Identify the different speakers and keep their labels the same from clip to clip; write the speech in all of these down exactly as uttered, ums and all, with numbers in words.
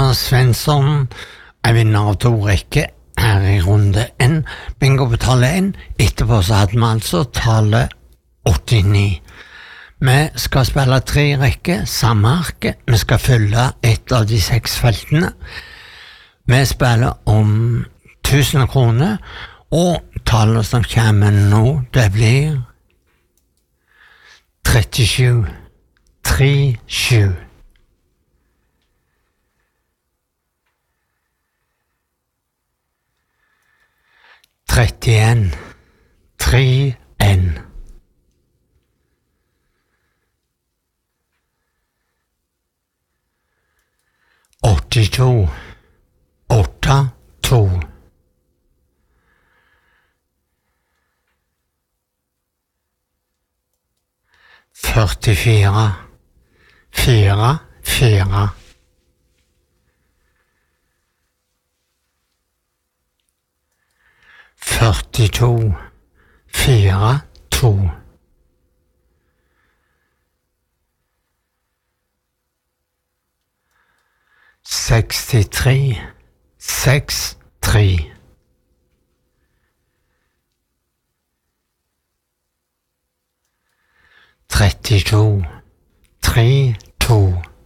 Speaker 1: Gunnar Svensson er vinner av to rekker her i runde en. Bingo på tallet en. Etterpå så hadde vi altså tallet åttini. Vi skal spille tre rekker, samme arke. Vi skal fylle et av de seks feltene. Vi spiller om tusen kroner, og tallet som kommer nå, det blir trettisju. tre sju. trettien. tre en. åttito. åtte to. førtifire. fire fire. førtito. fire to. sekstitre. seks tre. trettito. tre to.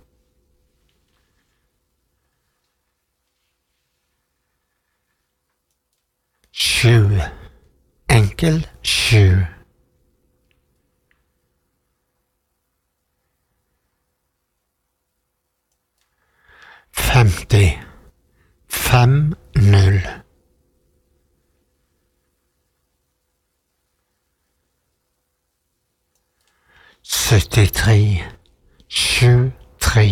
Speaker 1: sju. Enkel sju. femti. fem null. syttitre. sju tre.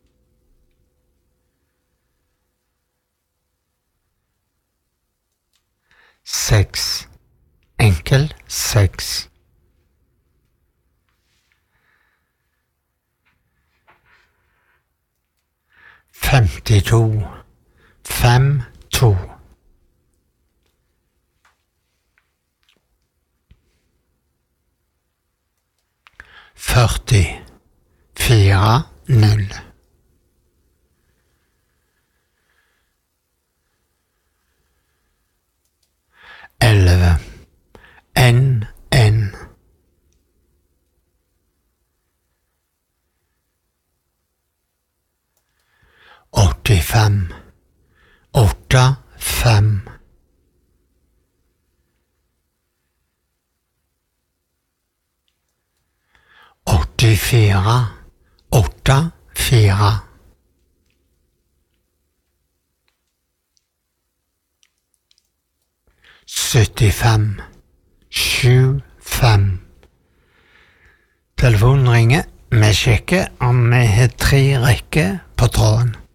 Speaker 1: seks. Enkel seks. femtito. fem to. førti. fire null. elleve. en en. åttifem. åtte fem. åttifire. åtte fire. syttifem. sju fem. Telefonen ringer. Vi sjekker om vi har tre rekker på tråden.